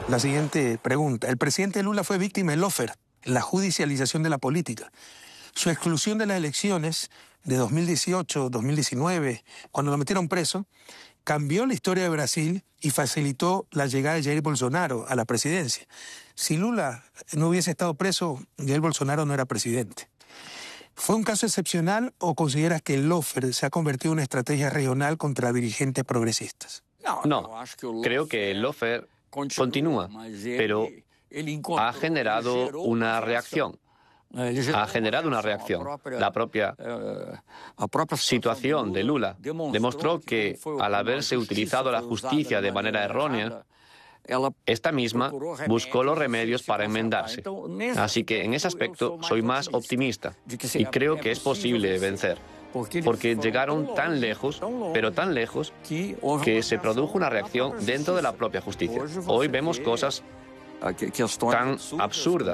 la siguiente pregunta. El presidente Lula fue víctima del lawfare, la judicialización de la política. Su exclusión de las elecciones de 2018, 2019, cuando lo metieron preso, cambió la historia de Brasil y facilitó la llegada de Jair Bolsonaro a la presidencia. Si Lula no hubiese estado preso, Jair Bolsonaro no era presidente. ¿Fue un caso excepcional o consideras que el lawfare se ha convertido en una estrategia regional contra dirigentes progresistas? No, creo que el lawfare continúa, pero ha generado una reacción. Ha generado una reacción. La propia situación de Lula demostró que, al haberse utilizado la justicia de manera errónea, esta misma buscó los remedios para enmendarse. Así que en ese aspecto soy más optimista y creo que es posible vencer. Porque llegaron tan lejos, pero tan lejos, que se produjo una reacción dentro de la propia justicia. Hoy vemos cosas tan absurdas